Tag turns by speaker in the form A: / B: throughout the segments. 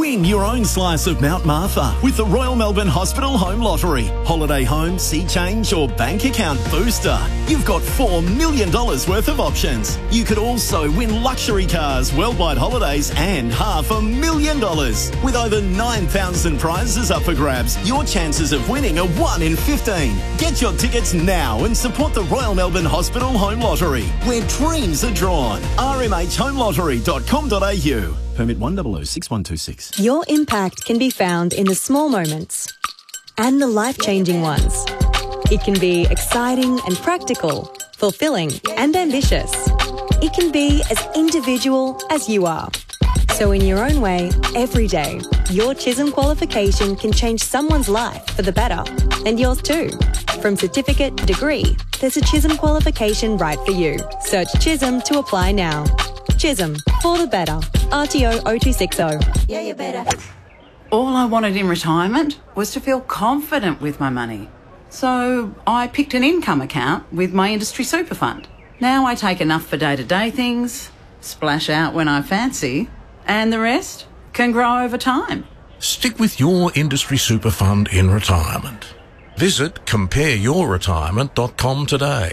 A: Win your own slice of Mount Martha with the Royal Melbourne Hospital Home Lottery. Holiday home, sea change or bank account booster. You've got $4 million worth of options. You could also win luxury cars, worldwide holidays and $500,000. With over 9,000 prizes up for grabs, your chances of winning are 1 in 15. Get your tickets now and support the Royal Melbourne Hospital Home Lottery, where dreams are drawn. rmhhomelottery.com.au. Permit 1006126.
B: Your impact can be found in the small moments and the life-changing ones. It can be exciting and practical, fulfilling and ambitious. It can be as individual as you are. So in your own way, every day, your Chisholm qualification can change someone's life for the better, and yours too. From certificate to degree, there's a Chisholm qualification right for you. Search Chisholm to apply now. Chisholm, for the better. RTO 0260.
C: Yeah, you better. All I wanted in retirement was to feel confident with my money. So I picked an income account with my industry super fund. Now I take enough for day-to-day things, splash out when I fancy, and the rest can grow over time.
D: Stick with your industry super fund in retirement. Visit compareyourretirement.com today.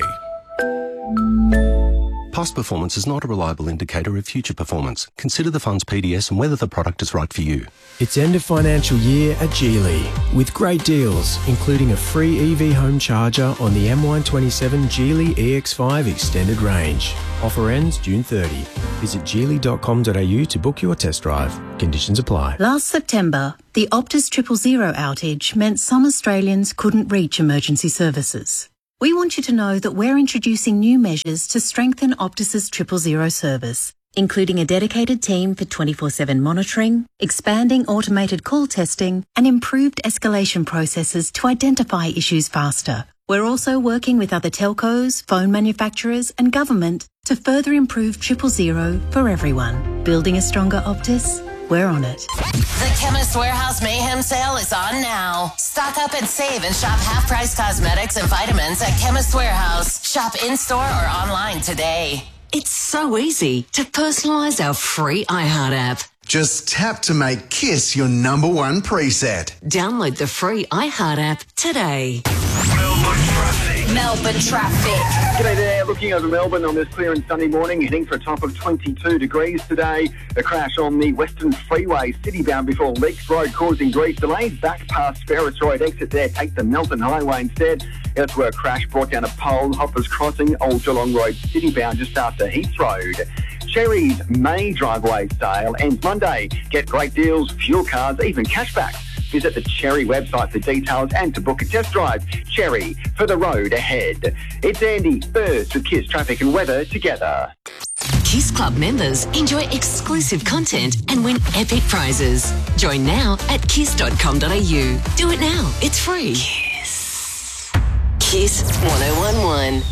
E: Past performance is not a reliable indicator of future performance. Consider the fund's PDS and whether the product is right for you.
F: It's end of financial year at Geely with great deals, including a free EV home charger on the M127 Geely EX5 extended range. Offer ends June 30. Visit geely.com.au to book your test drive. Conditions apply.
G: Last September, the Optus 000 outage meant some Australians couldn't reach emergency services. We want you to know that we're introducing new measures to strengthen Optus's 000 service, including a dedicated team for 24/7 monitoring, expanding automated call testing, and improved escalation processes to identify issues faster. We're also working with other telcos, phone manufacturers, and government to further improve 000 for everyone. Building a stronger Optus? We're on it.
H: The Chemist Warehouse Mayhem Sale is on now. Stock up and save and shop half-price cosmetics and vitamins at Chemist Warehouse. Shop in-store or online today.
I: It's so easy to personalise our free iHeart app.
J: Just tap to make Kiss your number one preset.
I: Download the free iHeart app today.
H: Melbourne traffic.
K: G'day there, looking over Melbourne on this clear and sunny morning, heading for a top of 22 degrees today. A crash on the Western Freeway, city-bound before Leaks Road, causing grief. Delays back past Ferris Road. Exit there, take the Melton Highway instead. Elsewhere, a crash brought down a pole, Hoppers Crossing, Old Geelong Road, city-bound just after Heath Road. Cherry's May driveway sale ends Monday. Get great deals, fuel cards, even cashback. Visit the Cherry website for details and to book a test drive. Cherry, for the road ahead. It's Andy, first with Kiss Traffic and Weather together.
I: Kiss Club members enjoy exclusive content and win epic prizes. Join now at kiss.com.au. Do it now. It's free. Kiss. Kiss 1011.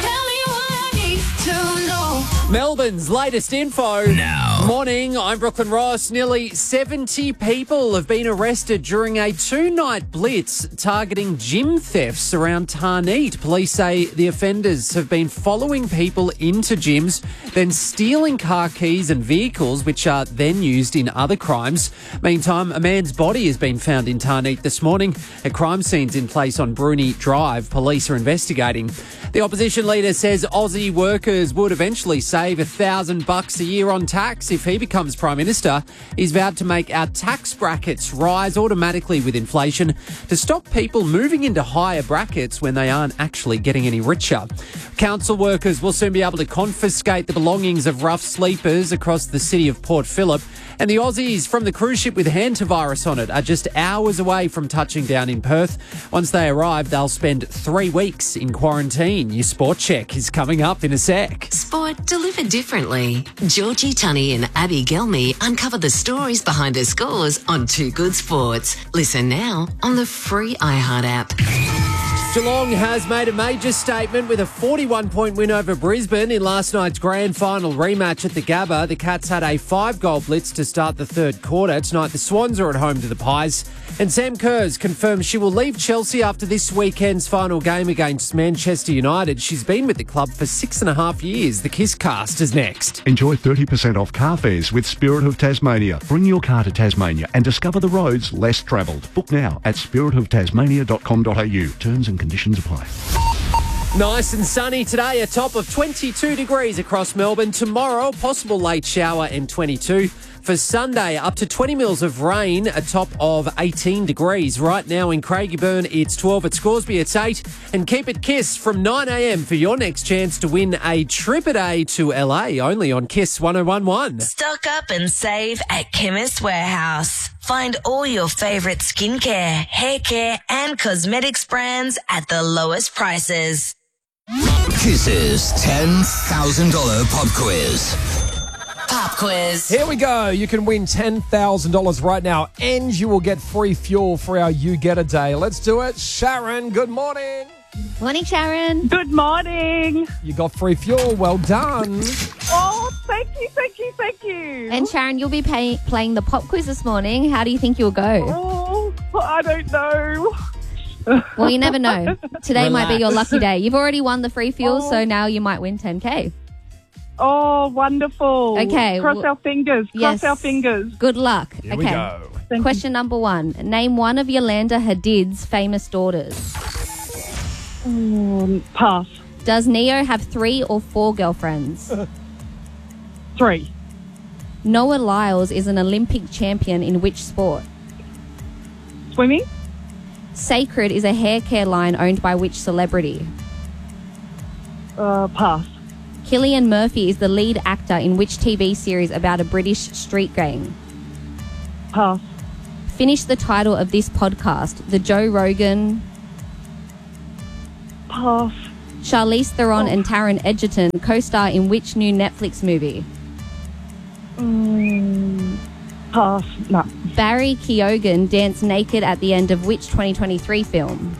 L: Melbourne's latest info.
M: Now.
L: Morning, I'm Brooklyn Ross. Nearly 70 people have been arrested during a 2-night blitz targeting gym thefts around Tarneet. Police say the offenders have been following people into gyms, then stealing car keys and vehicles, which are then used in other crimes. Meantime, a man's body has been found in Tarneet this morning. A crime scene's in place on Bruni Drive. Police are investigating. The opposition leader says Aussie workers would eventually save $1,000 a year on tax if he becomes Prime Minister. He's vowed to make our tax brackets rise automatically with inflation to stop people moving into higher brackets when they aren't actually getting any richer. Council workers will soon be able to confiscate the belongings of rough sleepers across the city of Port Phillip. And the Aussies from the cruise ship with hantavirus on it are just hours away from touching down in Perth. Once they arrive, they'll spend 3 weeks in quarantine. Your Sport Check is coming up in a sec.
I: Sport delivered differently. Georgie Tunney and Abby Gelmy uncover the stories behind her scores on Too Good Sports. Listen now on the free iHeart app.
L: Geelong has made a major statement with a 41-point win over Brisbane in last night's grand final rematch at the Gabba. The Cats had a 5-goal blitz to start the third quarter. Tonight, the Swans are at home to the Pies. And Sam Kerrs confirms she will leave Chelsea after this weekend's final game against Manchester United. She's been with the club for 6.5 years. The Kiss Cast is next.
M: Enjoy 30% off car fares with Spirit of Tasmania. Bring your car to Tasmania and discover the roads less travelled. Book now at spiritoftasmania.com.au. Terms and conditions apply.
L: Nice and sunny today, a top of 22 degrees across Melbourne. Tomorrow, possible late shower and 22. For Sunday, up to 20 mils of rain, a top of 18 degrees. Right now in Craigieburn, it's 12. At Scoresby, it's 8. And keep it Kiss from 9 a.m. for your next chance to win a trip a day to LA, only on Kiss 101.1.
N: Stock up and save at Chemist Warehouse. Find all your favourite skincare, hair care and cosmetics brands at the lowest prices.
O: Kiss's $10,000 pop quiz.
N: Pop quiz.
P: Here we go. You can win $10,000 right now and you will get free fuel for our You Get a Day. Let's do it. Sharon, good morning.
Q: Morning, Sharon.
R: Good morning.
P: You got free fuel. Well done.
R: Oh, thank you, thank you, thank you.
Q: And Sharon, you'll be playing the pop quiz this morning. How do you think you'll go?
R: Oh, I don't know.
Q: Well, you never know. Today might be your lucky day. You've already won the free fuel, so now you might win 10K.
R: Oh, wonderful.
Q: Okay.
R: Cross our fingers.
Q: Yes.
R: Cross our fingers.
Q: Good luck.
P: Here we go.
Q: Question number 1. Name one of Yolanda Hadid's famous daughters.
R: Pass.
Q: Does Neo have 3 or 4 girlfriends?
R: 3.
Q: Noah Lyles is an Olympic champion in which sport?
R: Swimming.
Q: Sacred is a hair care line owned by which celebrity?
R: Pass.
Q: Cillian Murphy is the lead actor in which TV series about a British street gang?
R: Pass.
Q: Finish the title of this podcast. The Joe Rogan...
R: Pass.
Q: Charlize Theron and Taron Egerton co-star in which new Netflix movie?
R: Pass. No.
Q: Barry Keoghan danced naked at the end of which 2023 film?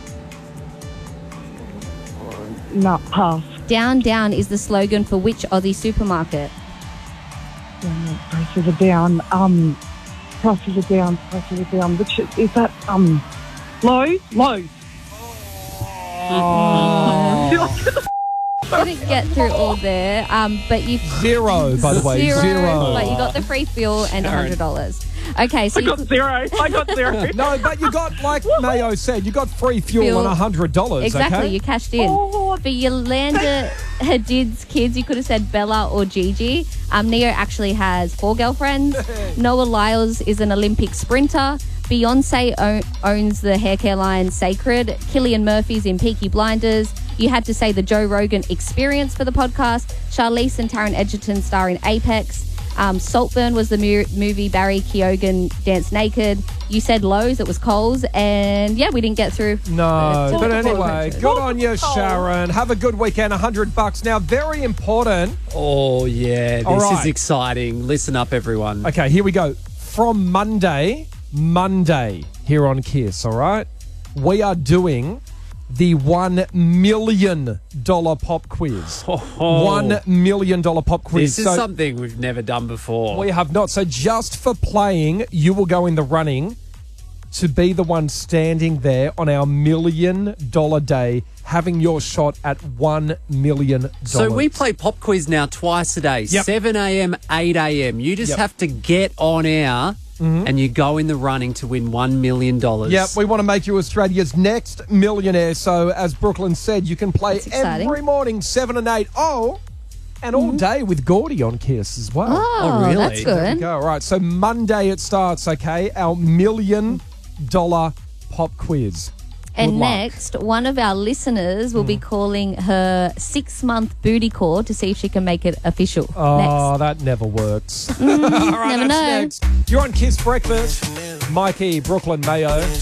R: No. Pass.
Q: Down, down is the slogan for which Aussie supermarket?
R: Prices are down. Prices are down. Prices are down. Which is that? Lowe's? Lowe's.
Q: Didn't get through all there, but you...
P: Zero, by the way. Zero.
Q: But you got the free fuel and $100. Okay, so
R: I got zero.
P: No, but you got, like Mayo said, you got free fuel and $100.
Q: Exactly,
P: okay?
Q: you cashed in. For Yolanda Hadid's kids, you could have said Bella or Gigi. Neo actually has 4 girlfriends. Noah Lyles is an Olympic sprinter. Beyonce owns the hair care line Sacred. Cillian Murphy's in Peaky Blinders. You had to say the Joe Rogan Experience for the podcast. Charlize and Taron Egerton star in Apex. Saltburn was the movie Barry Keoghan danced naked. You said Lowe's, it was Coles. And yeah, we didn't get through.
P: No, but anyway, good on you, Sharon. Have a good weekend, $100. Now, very important.
L: Oh, yeah, this is exciting. Listen up, everyone.
P: Okay, here we go. From Monday here on Kiss, all right? We are doing the $1 million pop quiz. $1 million pop quiz.
L: This is something we've never done before.
P: We have not. So just for playing, you will go in the running to be the one standing there on our $1 million day, having your shot at $1 million.
L: So we play pop quiz now twice a day, 7 a.m, 8 a.m. You just have to get on air and you go in the running to win $1 million.
P: Yep, we want to make you Australia's next millionaire. So as Brooklyn said, you can play every morning, 7 and 8. Oh, and all day with Gordy on Kiss as well.
Q: Oh, really? That's good.
P: There we go. All right, so Monday it starts, okay? Our $1 million pop quiz.
Q: And next, one of our listeners will be calling her 6-month booty call to see if she can make it official.
P: Oh, that never works. All right,
Q: never know.
P: Next. You're on Kiss Breakfast. Mikey, Brooklyn, Mayo.